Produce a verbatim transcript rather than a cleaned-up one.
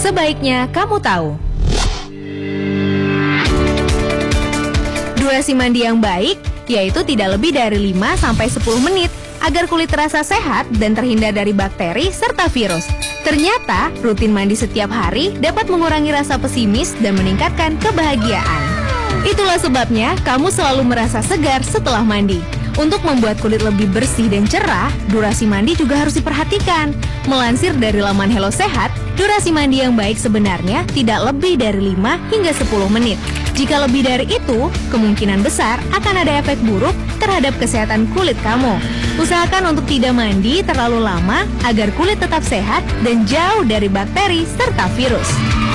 sebaiknya kamu tahu. Durasi mandi yang baik yaitu tidak lebih dari lima sampai sepuluh menit agar kulit terasa sehat dan terhindar dari bakteri serta virus. Ternyata, rutin mandi setiap hari dapat mengurangi rasa pesimis dan meningkatkan kebahagiaan. Itulah sebabnya kamu selalu merasa segar setelah mandi. Untuk membuat kulit lebih bersih dan cerah, durasi mandi juga harus diperhatikan. Melansir dari laman Hello Sehat, durasi mandi yang baik sebenarnya tidak lebih dari lima hingga sepuluh menit. Jika lebih dari itu, kemungkinan besar akan ada efek buruk terhadap kesehatan kulit kamu. Usahakan untuk tidak mandi terlalu lama agar kulit tetap sehat dan jauh dari bakteri serta virus.